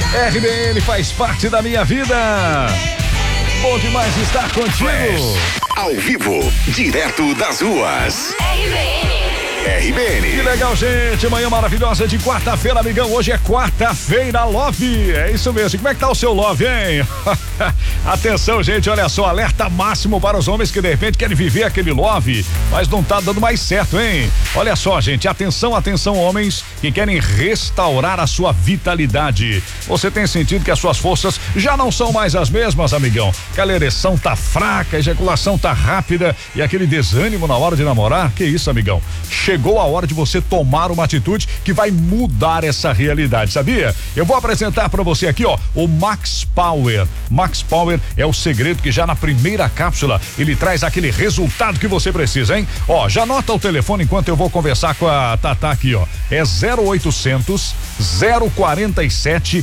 RBN faz parte da minha vida. Bom demais estar contigo. Ao vivo, direto das ruas. RBN. Que legal, gente. Manhã maravilhosa de quarta-feira, amigão. Hoje é quarta-feira, Love. É isso mesmo. Como é que tá o seu Love, hein? Atenção, gente, olha só, alerta máximo para os homens que de repente querem viver aquele Love, mas não tá dando mais certo, hein? Olha só, gente, atenção, homens que querem restaurar a sua vitalidade. Você tem sentido que as suas forças já não são mais as mesmas, amigão? Que a ereção tá fraca, a ejaculação tá rápida e aquele desânimo na hora de namorar? Que isso, amigão? Chegou a hora de você tomar uma atitude que vai mudar essa realidade, sabia? Eu vou apresentar para você aqui, ó, o Max Power. Max Power é o segredo que já na primeira cápsula ele traz aquele resultado que você precisa, hein? Ó, já anota o telefone enquanto eu vou conversar com a Tatá aqui, ó. É 0800 047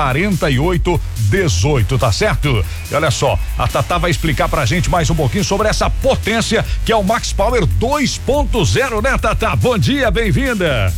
4818, tá certo? E olha só, a Tatá vai explicar pra gente mais um pouquinho sobre essa potência que é o Max Power 2.0, né, Tatá? Bom dia, bem-vinda.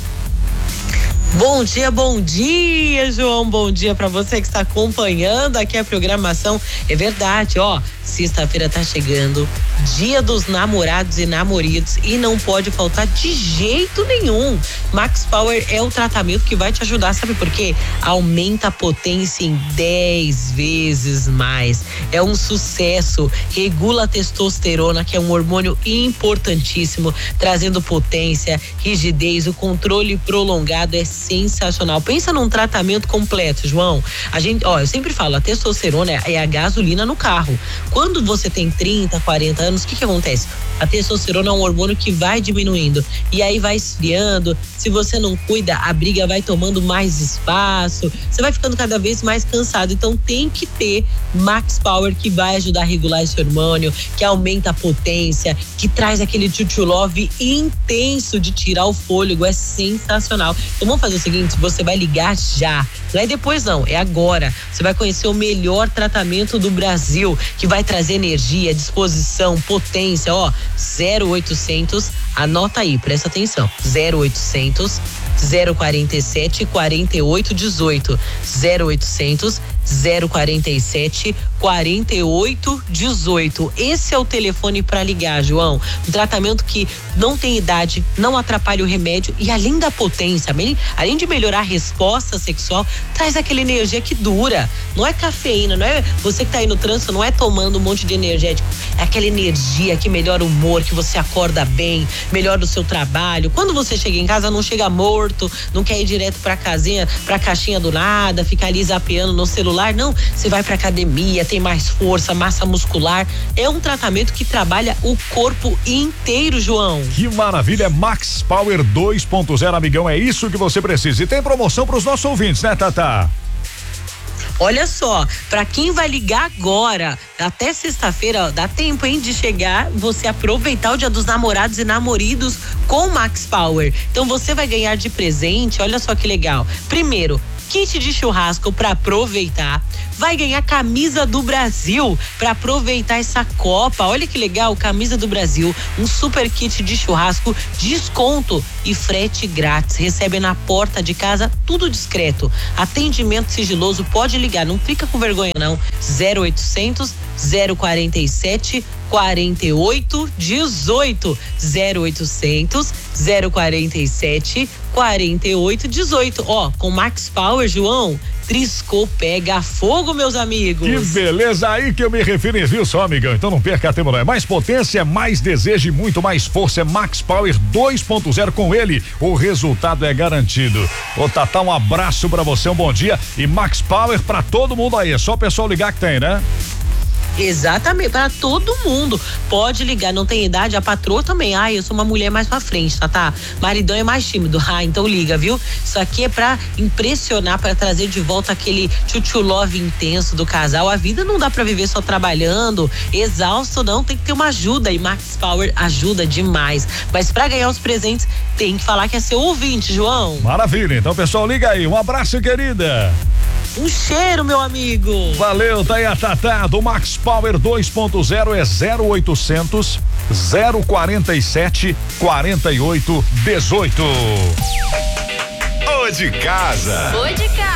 Bom dia, João. Bom dia pra você que está acompanhando aqui a programação. É verdade, ó. Sexta-feira tá chegando, dia dos namorados e namoridos, e não pode faltar de jeito nenhum. Max Power é o tratamento que vai te ajudar, sabe por quê? Aumenta a potência em 10 vezes mais. É um sucesso, regula a testosterona, que é um hormônio importantíssimo, trazendo potência, rigidez, o controle prolongado é sensacional. Pensa num tratamento completo, João. Eu sempre falo, a testosterona é a gasolina no carro. Quando você tem 30, 40 anos, o que acontece? A testosterona é um hormônio que vai diminuindo e aí vai esfriando. Se você não cuida, a briga vai tomando mais espaço, você vai ficando cada vez mais cansado. Então tem que ter Max Power, que vai ajudar a regular esse hormônio, que aumenta a potência, que traz aquele tchutchu love intenso de tirar o fôlego. É sensacional. Então vamos fazer o seguinte, você vai ligar já. Não é depois não, é agora. Você vai conhecer o melhor tratamento do Brasil, que vai trazer energia, disposição, potência, ó, 0800, anota aí, presta atenção, 0800 047 4818, 0800 047 4818. Esse é o telefone para ligar, João. Um tratamento que não tem idade, não atrapalha o remédio e além da potência, além de melhorar a resposta sexual, traz aquela energia que dura. Não é cafeína, não é você que tá aí no trânsito, não é tomando um monte de energético. É aquela energia que melhora o humor, que você acorda bem, melhora o seu trabalho. Quando você chega em casa, não chega morto, não quer ir direto pra casinha, pra caixinha do nada, ficar ali zapeando no celular. Não, você vai pra academia, tem mais força, massa muscular. É um tratamento que trabalha o corpo inteiro, João. Que maravilha, Max Power 2.0, amigão, é isso que você precisa. E tem promoção pros nossos ouvintes, né, Tatá? Olha só, pra quem vai ligar agora, até sexta-feira, dá tempo, hein, de chegar, você aproveitar o dia dos namorados e namoridos com o Max Power. Então você vai ganhar de presente, olha só que legal. Primeiro, kit de churrasco para aproveitar. Vai ganhar camisa do Brasil para aproveitar essa Copa. Olha que legal, camisa do Brasil, um super kit de churrasco, desconto e frete grátis. Recebe na porta de casa, tudo discreto. Atendimento sigiloso, pode ligar, não fica com vergonha não. 0800 047 4818, 0800 047 4818. Ó, com Max Power, João, triscou, pega fogo, meus amigos. Que beleza, aí que eu me refiro, viu só, amigão? Então não perca tempo, não. É mais potência, mais desejo e muito mais força. É Max Power 2.0, com ele o resultado é garantido. Ô Tatá, um abraço pra você, um bom dia e Max Power pra todo mundo aí, é só o pessoal ligar que tem, né? Exatamente, para todo mundo. Pode ligar, não tem idade, a patroa também. Eu sou uma mulher mais pra frente, tá? Maridão é mais tímido. Então liga, viu? Isso aqui é pra impressionar, pra trazer de volta aquele tchutchu love intenso do casal. A vida não dá pra viver só trabalhando, exausto, não. Tem que ter uma ajuda e Max Power ajuda demais. Mas pra ganhar os presentes, tem que falar que é seu ouvinte, João. Maravilha, então pessoal, liga aí. Um abraço, querida. Um cheiro, meu amigo. Valeu, tá aí a Tatá do Max Power 2.0, é 0800 047 4818. Ô de casa. Ô de casa.